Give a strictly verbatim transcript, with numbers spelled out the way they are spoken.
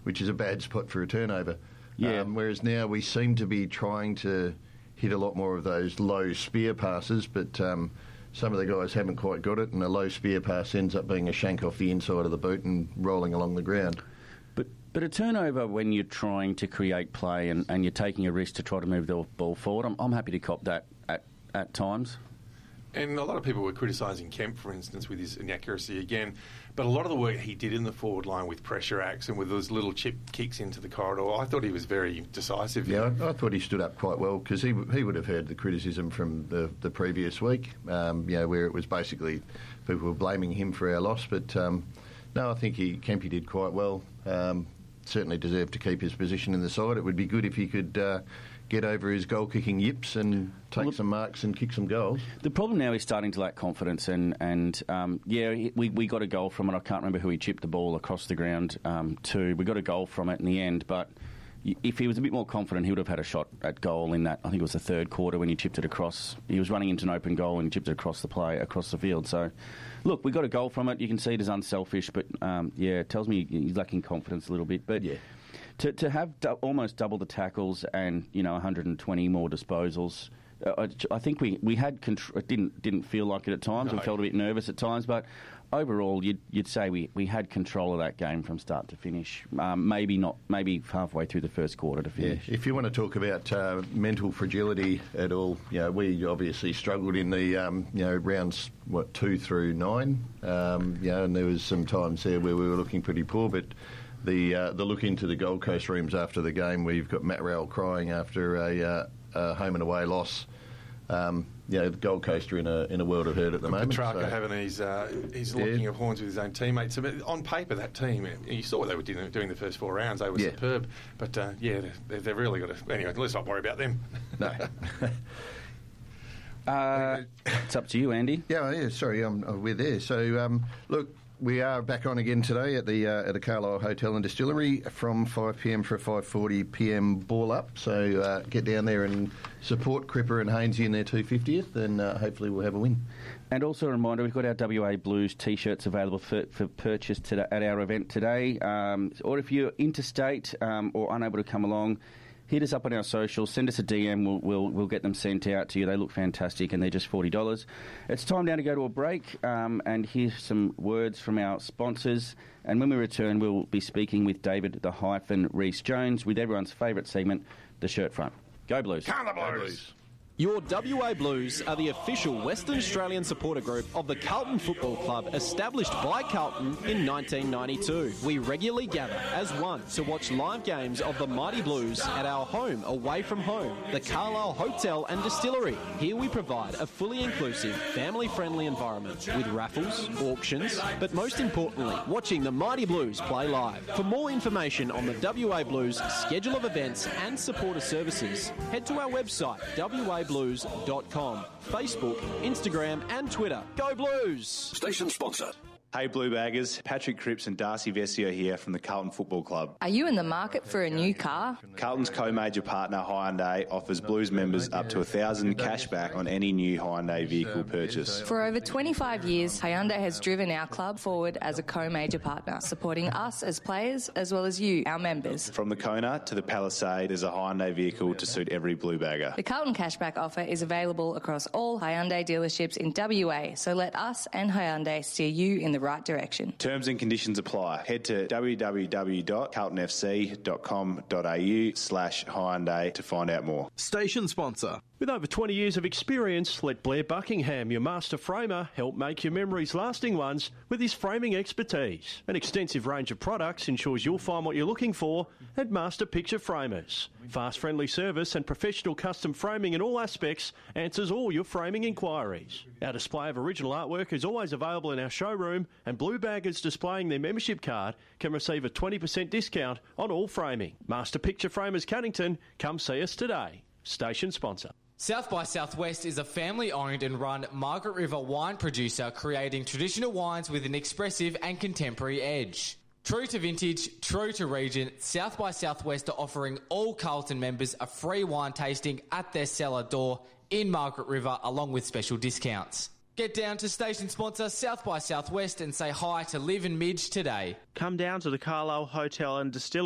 which is a bad spot for a turnover. Yeah. Um, whereas now we seem to be trying to hit a lot more of those low spear passes, but um, some of the guys haven't quite got it, and a low spear pass ends up being a shank off the inside of the boot and rolling along the ground. But but a turnover when you're trying to create play and, and you're taking a risk to try to move the ball forward, I'm, I'm happy to cop that at, at times. And a lot of people were criticising Kemp, for instance, with his inaccuracy again. But a lot of the work he did in the forward line with pressure acts and with those little chip kicks into the corridor, I thought he was very decisive. Yeah, I, I thought he stood up quite well, because he he would have heard the criticism from the, the previous week, um, you know, where it was basically people were blaming him for our loss. But um, no, I think he Kempy did quite well. Um, certainly deserved to keep his position in the side. It would be good if he could uh, get over his goal-kicking yips and take well, some marks and kick some goals. The problem now is starting to lack confidence, and, and um, yeah, we, we got a goal from it. I can't remember who he chipped the ball across the ground um, to. We got a goal from it in the end, but if he was a bit more confident, he would have had a shot at goal in that, I think it was the third quarter when he chipped it across. He was running into an open goal and he chipped it across the play, across the field. So, look, we got a goal from it. You can see it as unselfish, but um, yeah, it tells me he's lacking confidence a little bit. But yeah. To to have du- almost double the tackles and, you know, one hundred twenty more disposals, uh, I, I think we we had contr- it didn't didn't feel like it at times. No. We felt a bit nervous at times, but overall, you'd you'd say we, we had control of that game from start to finish. Um, maybe not, maybe halfway through the first quarter to finish. Yeah. If you want to talk about uh, mental fragility at all, you know, we obviously struggled in the um, you know rounds what two through nine, um, you know, and there was some times there where we were looking pretty poor, but. The uh, the look into the Gold Coast rooms after the game, we've got Matt Rowell crying after a, uh, a home and away loss. Um, you know, the Gold Coast are in a in a world of hurt at the moment. Petrarca so. having his uh, he's looking Yeah. at horns with his own teammates. So, but on paper, that team, you saw what they were doing, doing the first four rounds. They were Yeah. superb. But uh, yeah, they, they've really got to. Anyway, let's not worry about them. No. Uh, it's up to you, Andy. Yeah, yeah. Sorry, um, we're there. So um, look. We are back on again today at the uh, at the Carlisle Hotel and Distillery from five p m for a five forty p m ball up. So uh, get down there and support Cripper and Hainsey in their two hundred fiftieth, and uh, hopefully we'll have a win. And also a reminder, we've got our W A Blues T-shirts available for, for purchase today, at our event today. Um, or if you're interstate um, or unable to come along, hit us up on our socials, send us a D M, we'll, we'll we'll get them sent out to you. They look fantastic and they're just forty dollars. It's time now to go to a break um, and hear some words from our sponsors. And when we return, we'll be speaking with David the Hyphen Rees-Jones with everyone's favourite segment, The Shirt Front. Go Blues. Come the Blues. Your W A Blues are the official Western Australian supporter group of the Carlton Football Club, established by Carlton in nineteen ninety-two. We regularly gather as one to watch live games of the Mighty Blues at our home away from home, the Carlisle Hotel and Distillery. Here we provide a fully inclusive, family-friendly environment with raffles, auctions, but most importantly, watching the Mighty Blues play live. For more information on the W A Blues, schedule of events and supporter services, head to our website, w a blues dot com, Facebook, Instagram and Twitter. Go Blues! Station sponsor. Hey Blue Baggers, Patrick Cripps and Darcy Vesio here from the Carlton Football Club. Are you in the market for a new car? Carlton's co-major partner Hyundai offers Blues members up to one thousand dollars cash back on any new Hyundai vehicle purchase. For over twenty-five years, Hyundai has driven our club forward as a co-major partner, supporting us as players as well as you, our members. From the Kona to the Palisade, there's a Hyundai vehicle to suit every Blue Bagger. The Carlton cashback offer is available across all Hyundai dealerships in W A, so let us and Hyundai steer you in the right direction. Terms and conditions apply. Head to w w w dot carlton f c dot com dot a u slash Hyundai to find out more. Station sponsor. With over twenty years of experience, let Blair Buckingham, your master framer, help make your memories lasting ones with his framing expertise. An extensive range of products ensures you'll find what you're looking for at Master Picture Framers. Fast, friendly service and professional custom framing in all aspects answers all your framing inquiries. Our display of original artwork is always available in our showroom, and Blue Baggers displaying their membership card can receive a twenty percent discount on all framing. Master Picture Framers Cunnington, come see us today. Station sponsor. South by Southwest is a family-owned and run Margaret River wine producer creating traditional wines with an expressive and contemporary edge. True to vintage, true to region, South by Southwest are offering all Carlton members a free wine tasting at their cellar door in Margaret River along with special discounts. Get down to station sponsor South by Southwest and say hi to Liv and Midge today. Come down to the Carlisle Hotel and Distillery